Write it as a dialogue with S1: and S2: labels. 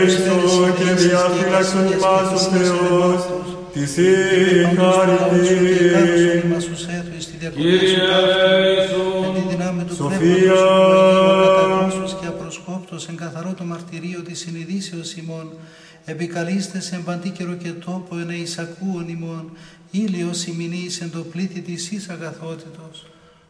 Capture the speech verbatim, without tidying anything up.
S1: Χριστό και διαφύλαξον ημάς ο Θεός, της η χάριτην.
S2: Κύριε
S1: Σοφία.
S3: Και απροσκόπτος εν καθαρό το μαρτυρίο της συνειδήσεως ημών, επικαλείστε σε παντή καιρο και τόπο εν εισακούων ημών, ήλιος ημινής εν το πλήθη της εις αγαθότητος.